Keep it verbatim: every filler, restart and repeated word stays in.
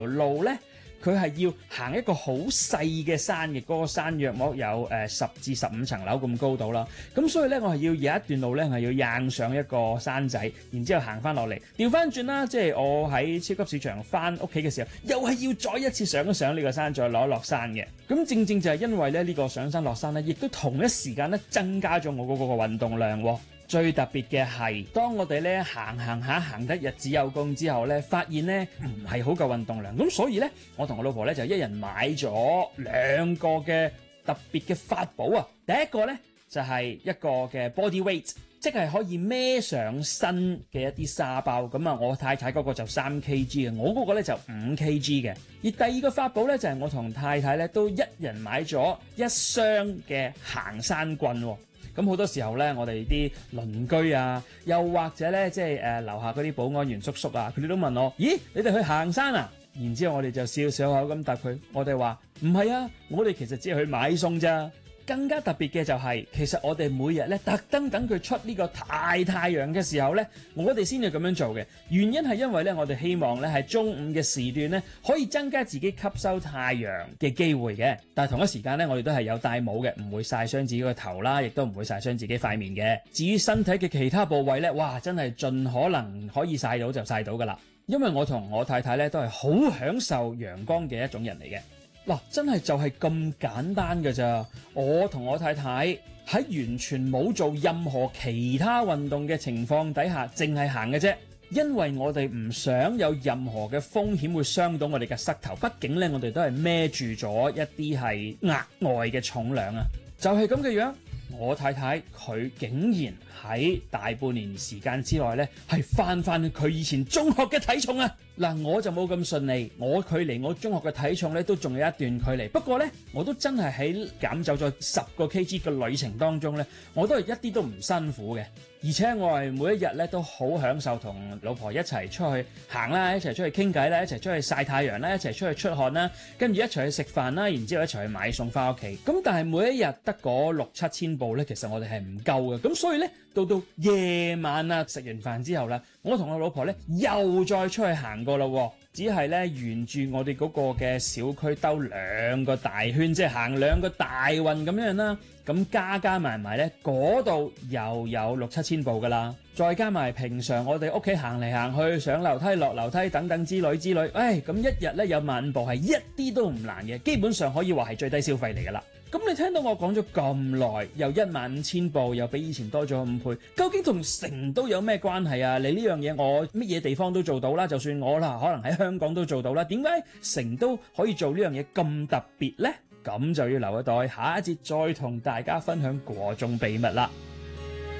路咧，佢係要行一個好細嘅山嘅，嗰個山約莫有誒十至十五層樓咁高度啦。咁所以咧，我係要有一段路咧係要硬上一個山仔，然之後行翻落嚟。調翻轉啦，即係我喺超級市場翻屋企嘅時候，又係要再一次上一上呢個山，再攞落山嘅。咁正正就係因為咧呢個上山落山咧，亦都同一時間咧增加咗我嗰個運動量喎。最特別嘅係，當我哋咧行行下行得日子有功之後咧，發現咧唔係好夠運動量，咁所以咧，我同我老婆咧就一人買咗兩個嘅特別嘅法寶啊！第一個咧就係一個嘅 body weight，即係可以孭上身嘅一啲沙包。咁啊，我太太嗰個就三 K G 嘅，我嗰個咧就五 K G 嘅。而第二個法寶咧就係我同太太咧都一人買咗一箱嘅行山棍喎。咁好多時候咧，我哋啲鄰居啊，又或者咧，即係誒樓下嗰啲保安員叔叔啊，佢哋都問我：咦，你哋去行山啊？然之後我哋就笑笑口咁答佢，我哋話唔係啊，我哋其實只係去買餸咋。更加特別嘅就係、是，其實我哋每日咧特登等佢出呢個大太陽嘅時候咧，我哋先至咁樣做嘅。原因係因為咧，我哋希望咧係中午嘅時段咧，可以增加自己吸收太陽嘅機會嘅。但係同一時間咧，我哋都係有戴帽嘅，唔會曬傷自己個頭啦，亦都唔會曬傷自己塊面嘅。至於身體嘅其他部位咧，哇，真係盡可能可以曬到就曬到㗎啦。因為我同我太太咧都係好享受陽光嘅一種人嚟嘅。嗱，真係就係咁簡單㗎咋！我同我太太喺完全冇做任何其他運動嘅情況底下，淨係行嘅啫。因為我哋唔想有任何嘅風險會傷到我哋嘅膝頭，畢竟咧我哋都係孭住咗一啲係額外嘅重量啊！就係咁嘅樣，我太太佢竟然喺大半年時間之內咧，係翻翻佢以前中學嘅體重啊！嗱，我就冇咁順利，我距離我中學嘅體重咧都仲有一段距離。不過咧，我都真係喺減走咗十個 K G 嘅旅程當中咧，我都係一啲都唔辛苦嘅。而且我係每一日咧都好享受同老婆一齊出去行啦，一齊出去傾偈啦，一齊出去曬太陽啦，一齊出去出汗啦，跟住一齊去食飯啦，然之後一齊去買餸翻屋企。咁但係每一日得嗰六七千步咧，其實我哋係唔夠嘅。咁所以咧，到到夜晚啊，食完飯之後啦，我同我老婆咧又再出去行過啦。只係咧沿住我哋嗰個嘅小區兜兩個大圈，即係行兩個大運咁樣啦。咁加加埋埋咧，嗰度又有六七千步噶啦。再加埋平常我哋屋企行嚟行去，上樓梯落樓梯等等之類之類，誒咁一日咧有萬五步係一啲都唔難嘅，基本上可以話係最低消費嚟噶啦。咁你聽到我講咗咁耐，又一萬五千步，又比以前多咗五倍，究竟同成都有咩關係啊？你呢樣嘢我乜嘢地方都做到啦，就算我啦可能喺香港都做到啦，點解成都可以做呢樣嘢咁特別呢？咁就要留一待下一節再同大家分享嗰種秘密啦。